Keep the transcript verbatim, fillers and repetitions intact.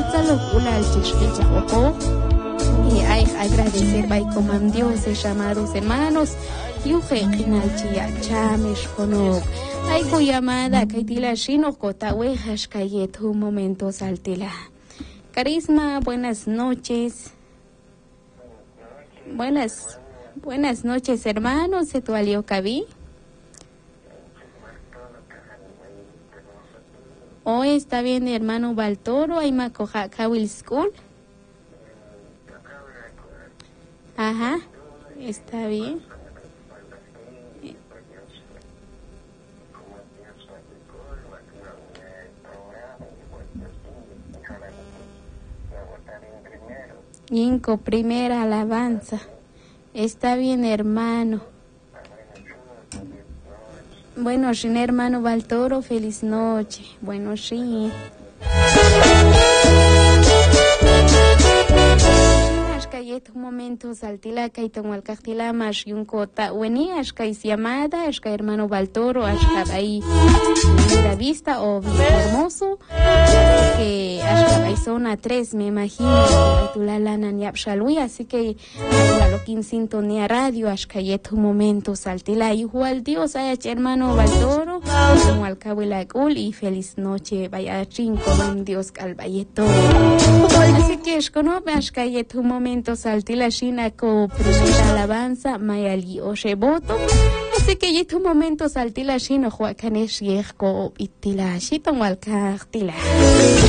salsa lo cula al chichquilla ojo. Y hay que agradecer by coman Dios, llamados hermanos. Yuje kinalchia chamesh konok. Hay cu llamada kaitila shino kotawejas kayet un momento saltila. Carisma, buenas noches. Buenas, buenas noches hermanos. ¿Se tu alio cabí? Hoy está bien hermano Baltoro. Hay macoja Kawil School. Ajá, está bien. Inco, primera alabanza. Está bien, hermano. Bueno, sí, hermano Baltoro, feliz noche. Bueno, sí. Ashkayet un momento saltila kaiton al castila más y un cota. Weni ashkais llamada, ashka hermano Baltoro, ashka ahí la vista o vista hermoso. Que ashka zona tres me imagino. La lana ni abshalui, así que a lo que en sintonía radio ashkayet un momento saltila igual Dios haya hermano Baltoro como al cabo la gul y feliz noche vaya cinco con Dios calvayeto. Así que es cono ashkayet un momento saltila shina co primera alabanza mayali o sheboto. Así que yet un momento saltila shino juacanesh yeko itila shiton wal cartila.